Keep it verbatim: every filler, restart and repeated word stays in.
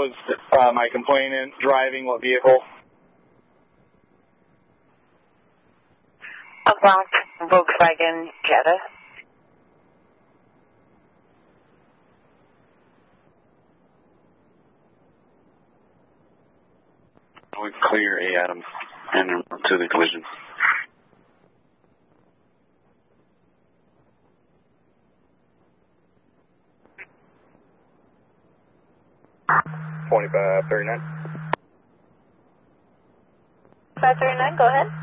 was uh, my complainant driving? What vehicle? A black Volkswagen Jetta. We clear A Adam and to the collision. twenty-five thirty-nine. five thirty-nine, go ahead.